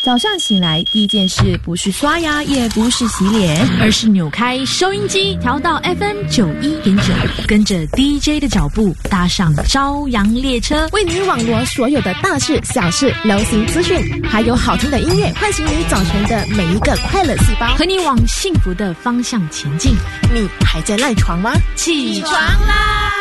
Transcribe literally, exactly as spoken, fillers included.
早上醒来第一件事不是刷牙，也不是洗脸， 而是扭开收音机，调到 F M 九一点九，跟着 D J 的脚步，搭上朝阳列车， 为你网罗所有的大事小事、流行资讯，还有好听的音乐，唤醒你早晨的每一个快乐细胞， 和你往幸福的方向前进。 你还在赖床吗？ 起床啦！